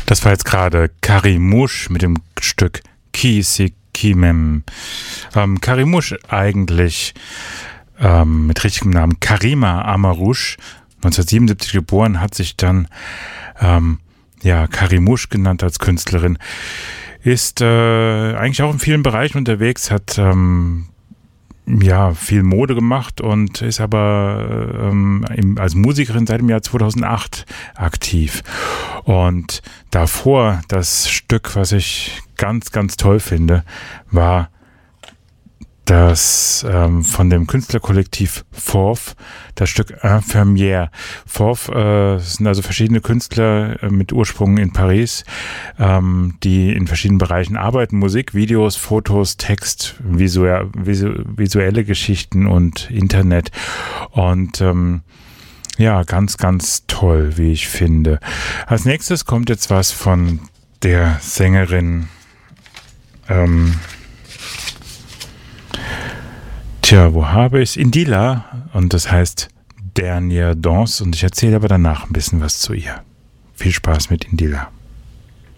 Das war jetzt gerade Karimouche mit dem Stück Kisi Kimem. Karimouche eigentlich mit richtigem Namen Karima Amarouche, 1977 geboren, hat sich dann Karimouche genannt als Künstlerin. Ist eigentlich auch in vielen Bereichen unterwegs, hat viel Mode gemacht und ist aber als Musikerin seit dem Jahr 2008 aktiv. Und davor das Stück, was ich ganz, ganz toll finde, war das von dem Künstlerkollektiv Fauve, das Stück Infirmière. Fauve sind also verschiedene Künstler mit Ursprung in Paris, die in verschiedenen Bereichen arbeiten: Musik, Videos, Fotos, Text, visuelle Geschichten und Internet. Und ganz, ganz toll, wie ich finde. Als nächstes kommt jetzt was von der Sängerin wo habe ich es? Indila, und das heißt Dernière Danse, und ich erzähle aber danach ein bisschen was zu ihr. Viel Spaß mit Indila.